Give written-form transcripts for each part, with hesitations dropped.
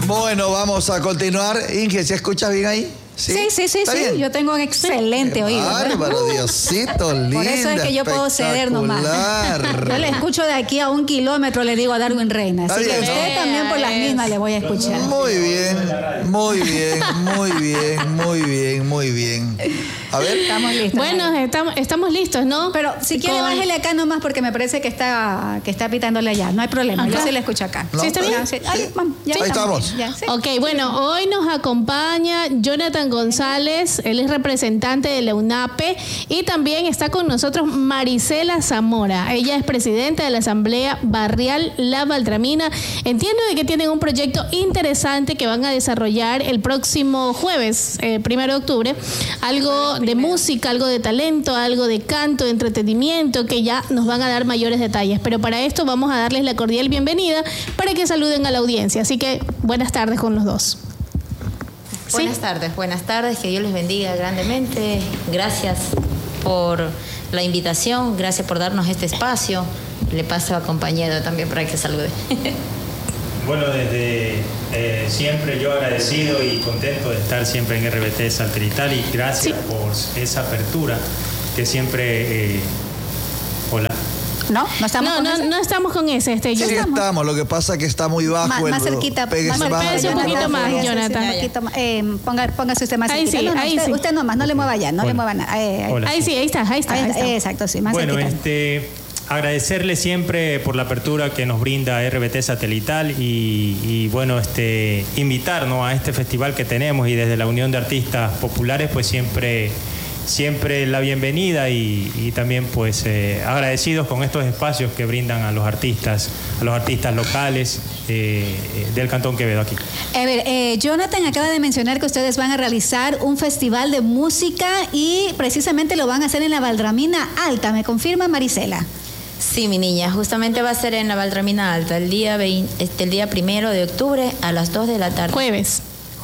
Bueno, vamos a continuar. Inge, ¿se escucha bien ahí? Sí. Yo tengo un excelente oído. Bárbaro, Diosito, lindo. Por eso es que yo puedo ceder nomás. Yo le escucho de aquí a 1 kilómetro, le digo a Darwin Reina. Así que usted también por las mismas le voy a escuchar. Muy bien. A ver. Estamos listos. Bueno, estamos listos, ¿no? Pero si quiere, bájele acá nomás porque me parece que está pitándole allá. No hay problema, yo sí le escucho acá. ¿No? ¿Sí está bien? Ahí estamos. Ya, ¿sí? Ok, bueno, hoy nos acompaña Jonathan González, él es representante de la UNAPE, y también está con nosotros Marisela Zamora. Ella es presidenta de la Asamblea Barrial La Baltramina. Entiendo de que tienen un proyecto interesante que van a desarrollar el próximo jueves, 1 de octubre, algo de música, algo de talento, algo de canto, de entretenimiento, que ya nos van a dar mayores detalles. Pero para esto vamos a darles la cordial bienvenida para que saluden a la audiencia. Así que buenas tardes con los dos. Buenas tardes, que Dios les bendiga grandemente. Gracias por la invitación, gracias por darnos este espacio. Le paso a compañero también para que salude. Bueno, desde siempre yo agradecido y contento de estar siempre en RBT Satelital y gracias por esa apertura que siempre... hola. No estamos con ese. Sí estamos, lo que pasa es que está muy bajo. Más cerquita. Pégase un poquito más, Jonathan. Póngase usted más cerquita. Ahí sí. Usted nomás, no le mueva ya, no le mueva nada. Ahí está. Exacto, sí, más cerquita. Bueno, agradecerle siempre por la apertura que nos brinda RBT Satelital y bueno, invitar, ¿no?, a este festival que tenemos, y desde la Unión de Artistas Populares pues siempre la bienvenida y también pues agradecidos con estos espacios que brindan a los artistas locales del Cantón Quevedo aquí. A ver, Jonathan acaba de mencionar que ustedes van a realizar un festival de música y precisamente lo van a hacer en la Baltramina Alta. ¿Me confirma, Marisela? Sí, mi niña, justamente va a ser en la Baltramina Alta el día 1 de octubre a las 2 de la tarde. Jueves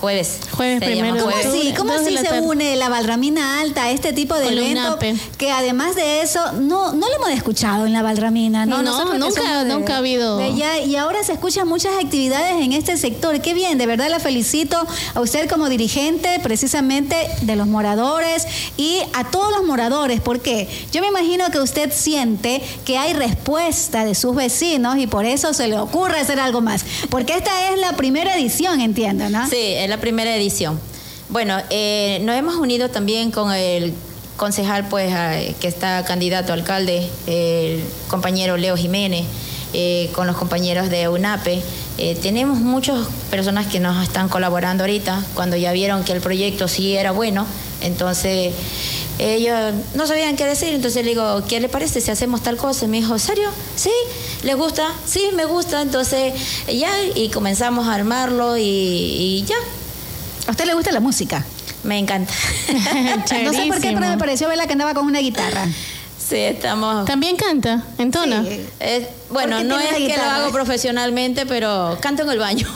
1 de octubre. ¿Cómo así se une la Baltramina Alta a este tipo de evento? Que además de eso, no lo hemos escuchado en la Baltramina, ¿no? Nunca ha habido. Y ahora se escuchan muchas actividades en este sector. Qué bien, de verdad la felicito a usted como dirigente precisamente de los moradores y a todos los moradores, porque yo me imagino que usted siente que hay respuesta de sus vecinos y por eso se le ocurre hacer algo más. Porque esta es la primera edición, entiendo, ¿no? Sí, es la primera edición. Bueno, nos hemos unido también con el concejal, pues, que está candidato a alcalde, el compañero Leo Jiménez, con los compañeros de UNAPE. Tenemos muchas personas que nos están colaborando ahorita, cuando ya vieron que el proyecto sí era bueno, entonces ellos no sabían qué decir, entonces le digo, ¿qué le parece si hacemos tal cosa? Y me dijo, ¿serio? ¿Sí? ¿Les gusta? Sí, me gusta. Entonces ya, y comenzamos a armarlo y ya. ¿A usted le gusta la música? Me encanta. No sé por qué, pero me pareció verla que andaba con una guitarra. Sí, estamos... ¿También canta? ¿Entona? Sí. Bueno, no es que lo hago profesionalmente, pero canto en el baño.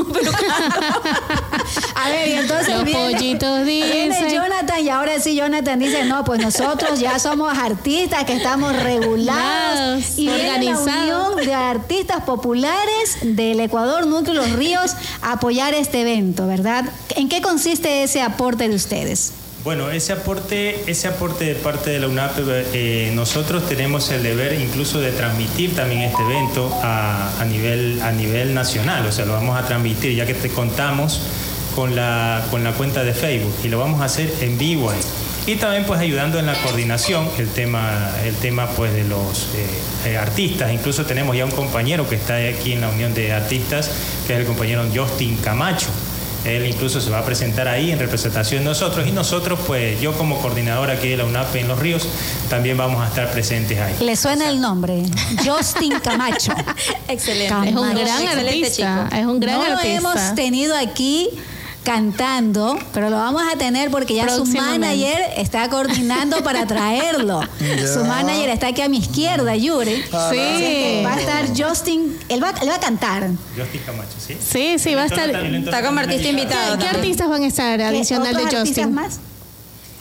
A ver, y entonces los pollitos dicen... Jonathan, y ahora sí Jonathan dice, no, pues nosotros ya somos artistas que estamos regulados y organizados. Viene la Unión de Artistas Populares del Ecuador, Núcleo Los Ríos, a apoyar este evento, ¿verdad? ¿En qué consiste ese aporte de ustedes? Bueno, ese aporte de parte de la UNAPE, nosotros tenemos el deber incluso de transmitir también este evento a nivel nacional, o sea, lo vamos a transmitir ya que te contamos con la cuenta de Facebook y lo vamos a hacer en vivo ahí. Y también pues ayudando en la coordinación, el tema pues de los artistas. Incluso tenemos ya un compañero que está aquí en la Unión de Artistas, que es el compañero Justin Camacho. Él incluso se va a presentar ahí en representación de nosotros y nosotros, pues yo como coordinador aquí de la UNAPE en Los Ríos, también vamos a estar presentes ahí. ¿Le suena el nombre? Justin Camacho. Excelente. Camacho. Es un gran artista. Es un gran artista. Lo hemos tenido aquí cantando, pero lo vamos a tener porque ya su manager está coordinando para traerlo. Su manager está aquí a mi izquierda, Yuri. Sí. Va a estar Justin, él va a cantar. Justin Camacho, ¿sí? Sí, va a estar. Está como artista invitado. ¿Qué artistas van a estar adicional de Justin? Más?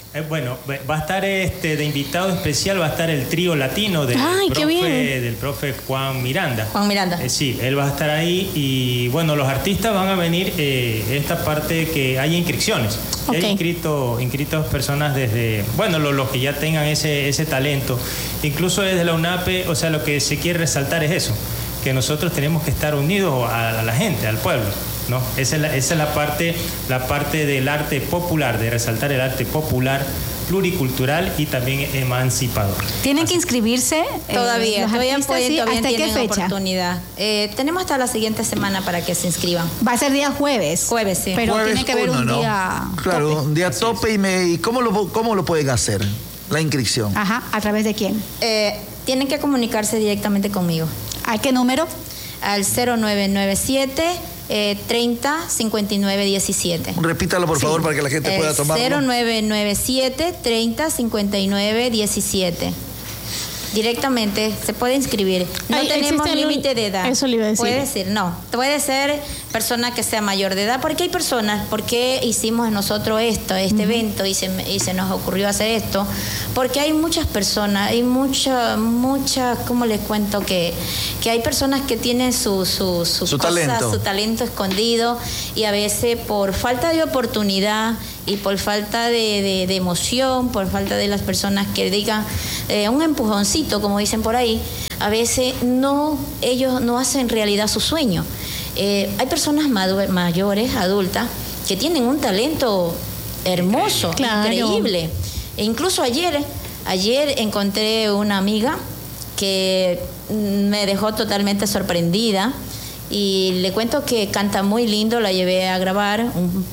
Bueno, va a estar de invitado especial, va a estar el trío latino del profe Juan Miranda. Juan Miranda. Sí, él va a estar ahí y bueno, los artistas van a venir esta parte que hay inscripciones. Okay. Hay inscritos personas desde, bueno, los que ya tengan ese talento. Incluso desde la UNAPE, o sea, lo que se quiere resaltar es eso, que nosotros tenemos que estar unidos a la gente, al pueblo, ¿no? Esa es la parte del arte popular, de resaltar el arte popular, pluricultural y también emancipador. ¿Tienen que inscribirse? Todavía ¿Hasta ¿Hasta qué fecha? Oportunidad. Tenemos hasta la siguiente semana para que se inscriban. Va a ser día jueves. Jueves, sí. Pero Jueves tiene que haber 1, un ¿no? día Claro, tope. un día tope. ¿Y cómo lo pueden hacer? La inscripción. Ajá, ¿a través de quién? Tienen que comunicarse directamente conmigo. ¿A qué número? Al 0997 30 59 17. Repítalo, por favor, para que la gente pueda tomarlo. 0997 30 59 17. Directamente se puede inscribir. No tenemos límite de edad. Eso le iba a decir. Puede ser, no. Puede ser persona que sea mayor de edad, porque hay personas, porque hicimos nosotros este evento y se nos ocurrió hacer esto, porque hay muchas personas, hay mucha, ¿cómo les cuento? Que hay personas que tienen su talento escondido y a veces por falta de oportunidad y por falta de emoción, por falta de las personas que digan un empujoncito, como dicen por ahí, a veces ellos no hacen realidad su sueño. Hay personas mayores, adultas, que tienen un talento hermoso, claro, increíble. E incluso ayer encontré una amiga que me dejó totalmente sorprendida. Y le cuento que canta muy lindo, la llevé a grabar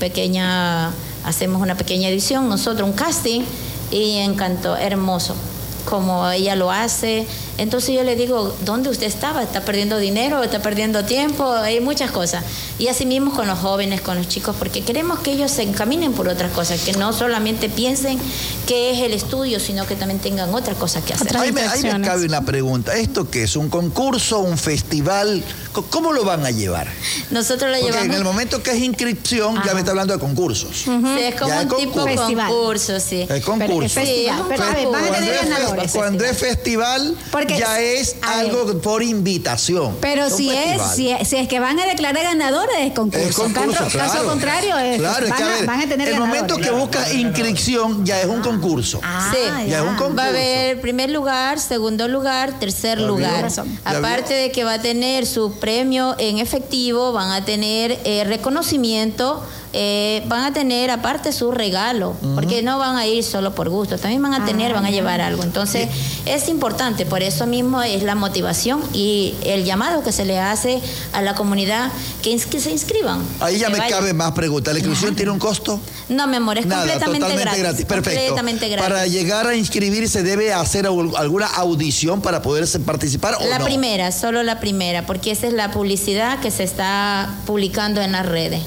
hacemos una pequeña edición, nosotros un casting, y encantó, hermoso, como ella lo hace. Entonces yo le digo, ¿dónde usted estaba? ¿Está perdiendo dinero? ¿Está perdiendo tiempo? Hay muchas cosas. Y así mismo con los jóvenes, con los chicos, porque queremos que ellos se encaminen por otras cosas, que no solamente piensen que es el estudio, sino que también tengan otras cosas que hacer. Ahí me cabe una pregunta. ¿Esto qué es? ¿Un concurso? ¿Un festival? ¿Cómo lo van a llevar? Nosotros lo Porque llevamos... en el momento que es inscripción, ya me está hablando de concursos. Sí, es como Ya un es tipo festival. concurso, sí. Es concurso. Sí, pero a ver, van a tener ganadores. Cuando es festival, Porque, ya es a ver, algo por invitación. Pero Un si es que van a declarar ganadores, es concurso. Es concurso, Caso contrario, claro, es que, a ver, van a tener el ganadores. momento que buscas inscripción ya es un concurso. Sí, ya es un concurso. va a haber primer lugar, segundo lugar, tercer ¿Ya lugar. vio? ¿Ya Aparte vio? de que va a tener su premio en efectivo, van a tener reconocimiento, van a tener aparte su regalo, porque no van a ir solo por gusto, también van a llevar algo. Entonces es importante, por eso mismo es la motivación y el llamado que se le hace a la comunidad que se inscriban. Ahí ya que me vayan. cabe más pregunta. ¿La inscripción tiene un costo? No, mi amor, es Nada, completamente totalmente gratis. Perfecto. Completamente gratis. Para llegar a inscribirse, ¿debe hacer alguna audición para poder participar o La no? primera, solo la primera, porque esa es la publicidad que se está publicando en las redes.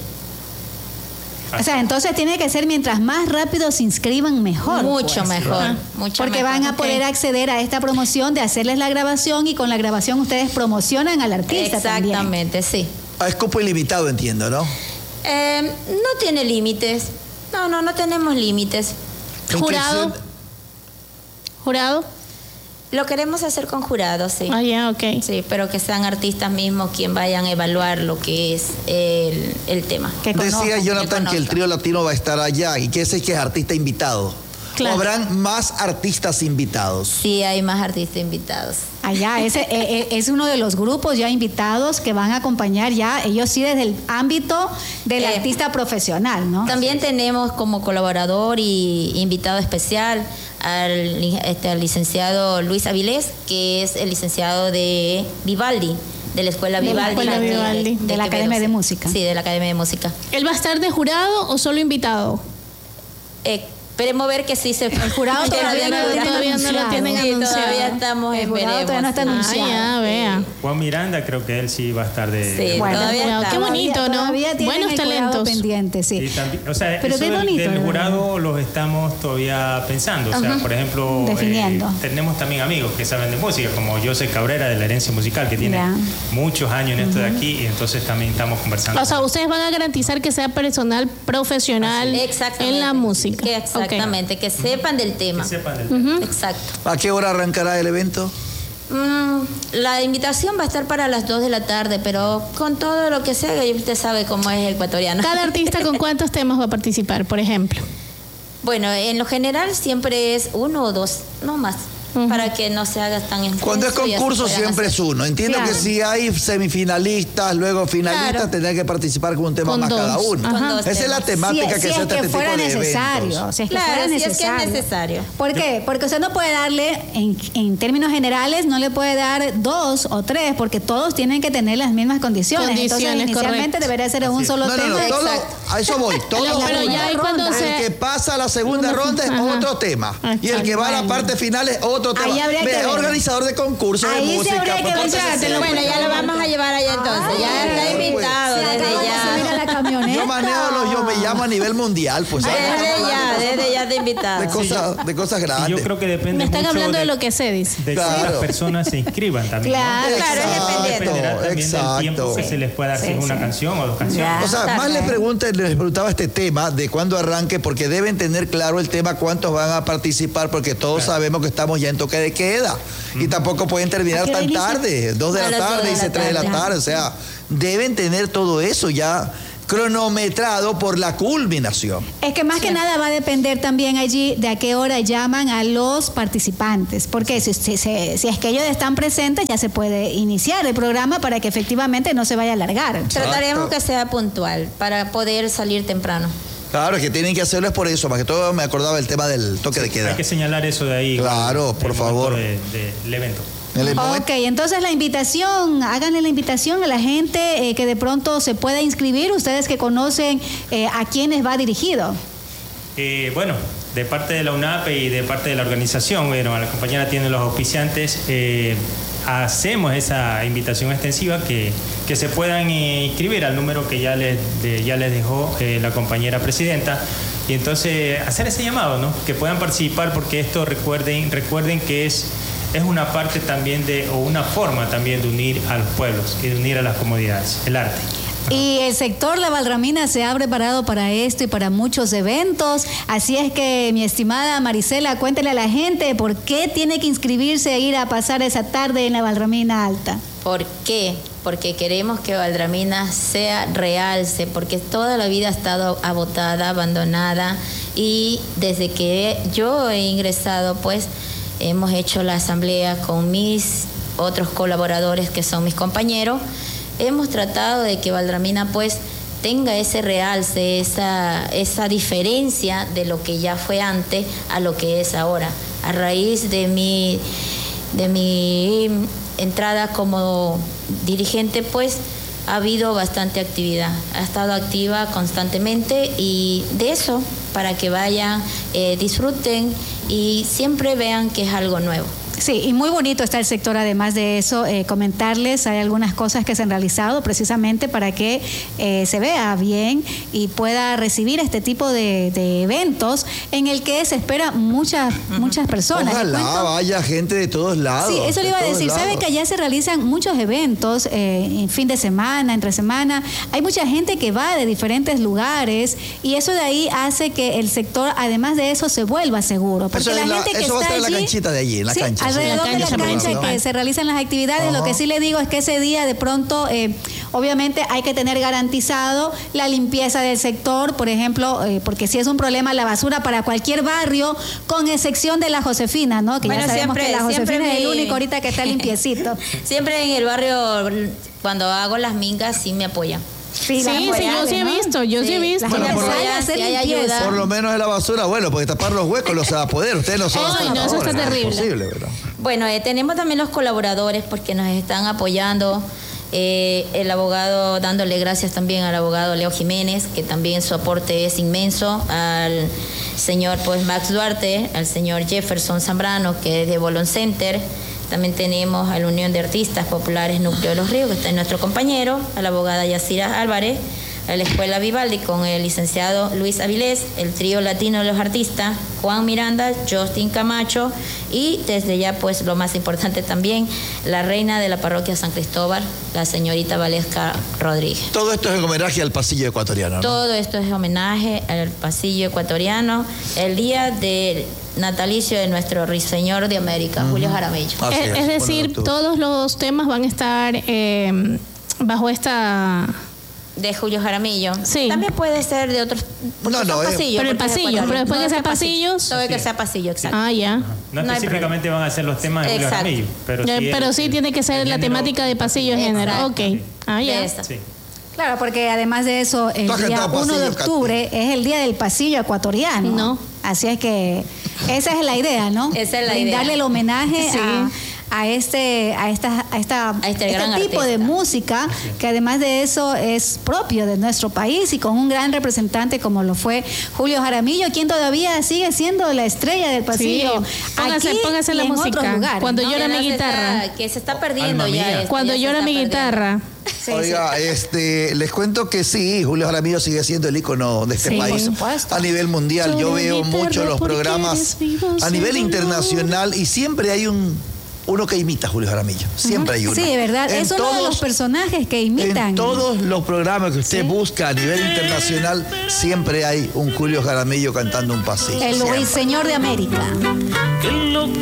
O sea, entonces tiene que ser mientras más rápido se inscriban, mejor. Mucho pues. mejor, mucho Porque mejor. van a poder acceder a esta promoción de hacerles la grabación y con la grabación ustedes promocionan al artista. Exactamente, sí. Es cupo ilimitado, entiendo, ¿no? No tiene límites. No tenemos límites. ¿Jurado? ¿Jurado? Lo queremos hacer con jurados, sí. Ah, ya, ok. Sí, pero que sean artistas mismos quien vayan a evaluar lo que es el tema. Que conozcan, Decía Jonathan que el conozcan. trío latino va a estar allá y que ese es que es artista invitado. Claro. ¿O habrán más artistas invitados? Sí, hay más artistas invitados. Allá, ese es uno de los grupos ya invitados que van a acompañar ya, ellos sí desde el ámbito del artista profesional, ¿no? También tenemos como colaborador y invitado especial al licenciado Luis Avilés, que es el licenciado de Vivaldi, de la Escuela De la Vivaldi. Escuela Vivaldi, de la Academia Quevedo, de sí. Música. Sí, de la Academia de Música. ¿Él va a estar de jurado o solo invitado? Esperemos ver que sí se... El jurado todavía no lo tienen anunciado. tienen Sí, anunciado. todavía estamos El en jurado veremos. todavía no está anunciado. Ya, vea. Juan Miranda creo que él sí va a estar de... Sí, Bueno, todavía Qué estamos. bonito, ¿no? Todavía todavía tienen buenos el jurado talentos pendiente, sí. Y también, o sea, Pero eso qué bonito, del ¿verdad? jurado los estamos todavía pensando. O sea, por ejemplo, Definiendo. tenemos también amigos que saben de música, como José Cabrera de la Herencia Musical, que tiene Ya. muchos años en esto de aquí, y entonces también estamos conversando. O sea, ustedes van a garantizar que sea personal profesional Exactamente. en la música. Que exactamente, que sepan del tema. que sepan del tema. Exacto. ¿A qué hora arrancará el evento? La invitación va a estar para las 2 de la tarde, pero con todo lo que se haga, y usted sabe cómo es el ecuatoriano. ¿Cada artista con cuántos temas va a participar, por ejemplo? Bueno, en lo general siempre es 1 o 2, no más, para que no se haga tan extenso. Cuando es y así concurso puedan siempre hacer. es uno. Entiendo Claro. que si hay semifinalistas, luego finalistas, Claro. tendrán que participar con un tema Con más dos. cada uno. Con dos Esa es la temas. temática Si que es se hace que este fuera tipo de necesario, eventos. si es que Claro, fuera si es que necesario. es necesario. ¿Por qué? Porque usted no puede darle, en términos generales, no le puede dar 2 o 3, porque todos tienen que tener las mismas condiciones. Entonces, Condiciones, inicialmente correcto. debería ser en un solo No, no, tema. no, todo, Exacto. a eso voy. Todo Pero uno. ya ahí cuando El se- que pasa a la segunda ronda es Ajá. otro tema. Y el que va a la Bueno. parte final es otro tema. Ahí habría que Ve, ver. organizador de concursos de Ahí sí música. habría que pues, ver, entonces, fíjate, Bueno, ya lo vamos a llevar allá entonces. Ya está Ay, invitado Se desde acaba de subir a ya. la camioneta. yo manejo yo me llamo a nivel mundial, pues. Desde ya de invitado. De cosas Y grandes. yo creo que depende Me están mucho hablando de de lo que sé, dice. que Claro. las personas se inscriban también. ¿no? Claro, claro, es dependiente. Dependerá también del tiempo exacto. que se les pueda hacer una canción o 2 canciones. Ya. O sea, más les preguntaba este tema de cuándo arranque, porque deben tener claro el tema cuántos van a participar, porque todos sabemos que estamos ya en toque de queda. Y tampoco pueden terminar ¿A qué hora tan inicia? tarde, 2 de A la las 2 tarde, de la dice 3 de la tarde. tarde. O sea, deben tener todo eso ya cronometrado por la culminación. Es que más que nada va a depender también allí de a qué hora llaman a los participantes, porque si es que ellos están presentes ya se puede iniciar el programa para que efectivamente no se vaya a alargar. Trataremos que sea puntual para poder salir temprano. Claro, es que tienen que hacerlo es por eso, más que todo me acordaba el tema del toque de queda. Hay que señalar eso de ahí. Claro, por el favor. momento del evento. En el momento- Ok, entonces la invitación, háganle la invitación a la gente que de pronto se pueda inscribir, ustedes que conocen a quiénes va dirigido. Bueno, de parte de la UNAPE y de parte de la organización, bueno, la compañera tiene los auspiciantes, hacemos esa invitación extensiva que se puedan inscribir al número que ya les dejó la compañera presidenta. Y entonces hacer ese llamado, ¿no? Que puedan participar, porque esto recuerden que es una parte también o una forma también de unir a los pueblos y de unir a las comunidades, el arte. Y el sector La Valdramina se ha preparado para esto y para muchos eventos. Así es que, mi estimada Marisela, cuéntele a la gente por qué tiene que inscribirse e ir a pasar esa tarde en la Valdramina Alta. ¿Por qué? Porque queremos que Valdramina sea realce, porque toda la vida ha estado agotada, abandonada, y desde que yo he ingresado, pues hemos hecho la asamblea con mis otros colaboradores que son mis compañeros. Hemos tratado de que Valdramina pues tenga ese realce, esa diferencia de lo que ya fue antes a lo que es ahora. A raíz de mi entrada como dirigente, pues ha habido bastante actividad, ha estado activa constantemente, y de eso, para que vayan, disfruten y siempre vean que es algo nuevo. Sí, y muy bonito está el sector. Además de eso, comentarles, hay algunas cosas que se han realizado precisamente para que se vea bien y pueda recibir este tipo de eventos en el que se espera muchas personas. Les Ojalá cuento- vaya gente de todos lados. Sí, eso le de iba a todos decir. ¿Sabe lados. que allá se realizan muchos eventos en fin de semana, entre semana? Hay mucha gente que va de diferentes lugares y eso de ahí hace que el sector, además de eso, se vuelva seguro. Porque Eso, la es gente que eso va a está estar en la allí, canchita de allí, en la sí, cancha. sí. alrededor La de la cancha cancha principal. que se realizan las actividades. Lo que sí le digo es que ese día de pronto, obviamente hay que tener garantizado la limpieza del sector, por ejemplo, porque si es un problema la basura para cualquier barrio, con excepción de la Josefina, ¿no? Que Bueno, ya sabemos siempre- que la siempre Josefina es el mi- único ahorita que está limpiecito. Siempre en el barrio, cuando hago las mingas, sí me apoyan. Sí, Sí, yo sí he visto, yo sí he visto. La gente Bueno, por- sale a hacer Si hay limpieza. ayuda. Por lo menos en la basura, bueno, porque tapar los huecos los va a poder. Ustedes no son Ay, no, eso está trabajadores, terrible. Es posible, ¿verdad? Bueno, tenemos también los colaboradores porque nos están apoyando. El abogado, dándole gracias también al abogado Leo Jiménez, que también su aporte es inmenso, al señor pues Max Duarte, al señor Jefferson Zambrano, que es de Bolon Center. También tenemos a la Unión de Artistas Populares Núcleo de los Ríos, que está nuestro compañero, a la abogada Yacira Álvarez, la Escuela Vivaldi con el licenciado Luis Avilés, el trío latino de los artistas, Juan Miranda, Justin Camacho y desde ya pues lo más importante también, la reina de la parroquia San Cristóbal, la señorita Valesca Rodríguez. Todo esto es en homenaje al pasillo ecuatoriano, ¿no? Todo esto es homenaje al pasillo ecuatoriano, el día de natalicio de nuestro Ruiseñor de América, Julio Jaramillo. Es decir, todos los temas van a estar bajo esta... De Julio Jaramillo. Sí. También puede ser de otros. No, pasillos. Pero el pasillo, pero después que sea pasillos. Todo que sea pasillo, exacto. Ah, ya. No específicamente van a ser los temas de Julio Jaramillo, Pero sí tiene que ser la temática de pasillo en género. Ok. Ah, ya. Sí. Claro, porque además de eso, el día 1 de octubre es el día del pasillo ecuatoriano. No. Así es que esa es la idea, ¿no? Esa es la Brindarle idea. el homenaje Sí. a este gran tipo de artista. música que además de eso es propio de nuestro país y con un gran representante como lo fue Julio Jaramillo, quien todavía sigue siendo la estrella del pasillo. Sí. aquí Póngase la y en música. otros lugares, Cuando ¿no? llora mi guitarra. Que se está perdiendo Alma ya. mía. Cuando ya se llora está mi perdiendo. guitarra. Sí, Oiga, les cuento que sí, Julio Jaramillo sigue siendo el ícono de este Sí, país por supuesto. a nivel mundial. Yo Solo veo guitarra mucho los porque programas eres vivo, a nivel solo internacional y siempre hay uno que imita a Julio Jaramillo. Siempre hay uno. Sí, de verdad. En Es uno de los personajes que imitan. En todos los programas que usted busca a nivel internacional, siempre hay un Julio Jaramillo cantando un pasillo. El siempre. Ruiseñor de América. Qué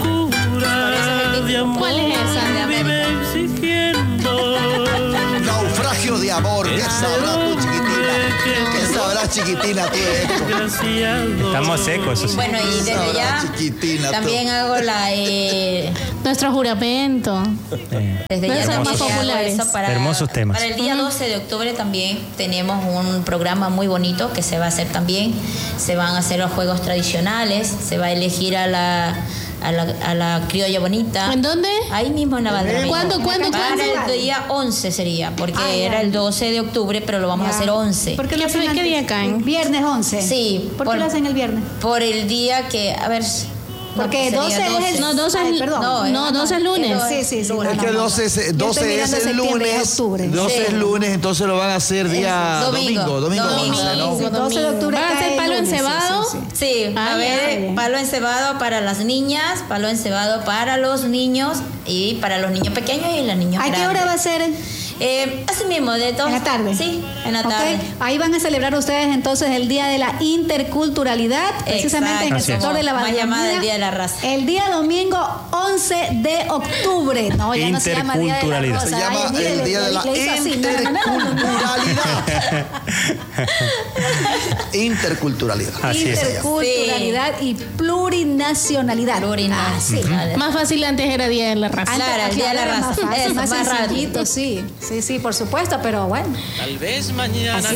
locura de amor ¿Cuál es esa? De América. vive exigiendo. Naufragio de amor. ¿Qué sabrás tú, chiquitina? ¿Qué sabrás, chiquitina, tú de esto? Desgraciado. Estamos secos, eso sí. Bueno, y desde Sabrá, ya chiquitina, también tú. hago la Nuestro juramento. desde ya Versos también más hago populares. eso para Hermosos temas. Para el día 12 de octubre también tenemos un programa muy bonito que se va a hacer también. Se van a hacer los juegos tradicionales, se va a elegir a la criolla bonita. ¿En dónde? Ahí mismo en la Valderamita. ¿Cuándo? Para el día 11 sería, porque era el 12 de octubre, pero lo vamos a hacer 11. ¿Por qué ¿Qué lo hacen qué día antes? caen? Viernes 11. Sí, ¿Por qué lo hacen el viernes? Por el día que, a ver... Porque no, 12 sería es el... No, 12 Ay, es... perdón. No, 12 es lunes. Sí. Es que 12 es el lunes, 12 es lunes, entonces lo van a hacer día domingo 11, ¿no? Sí, 12 de octubre. ¿Van a hacer cae palo lunes, encebado? Sí, Ah, a ver, ya, ya. palo encebado para las niñas, palo encebado para los niños y para los niños pequeños y los niños ¿A qué grandes. hora va a ser? Así mismo, de todos. ¿En la tarde? Sí, en la Ok. tarde. Ahí van a celebrar ustedes entonces el Día de la Interculturalidad, precisamente en el Exacto. sector de la Más Valderamida. llamada el Día de la Raza. El día domingo 11 de octubre. No, ya no se llama Día de la Interculturalidad. Rosa. Se Ay, llama mire, el Día de le la hizo así. No. Interculturalidad. Interculturalidad. Así es. Interculturalidad y plurinacionalidad. Plurinacional. Ah, Más fácil antes era Día de la Raza. Claro, el Día de la Más Raza. fácil, Eso, más más rápido. sencillito, sí, por supuesto, pero bueno. Tal vez mañana. Así